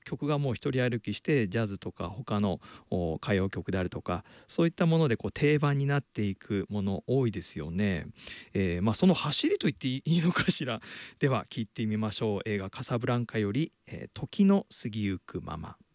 曲がもう一人歩きしてジャズとか他の歌謡曲であるとかそういったもので定番になっていくもの多いですよね。その走りと言っていいのかしら。では聞いてみましょう。映画「カサブランカ」より「時の過ぎゆくまま」。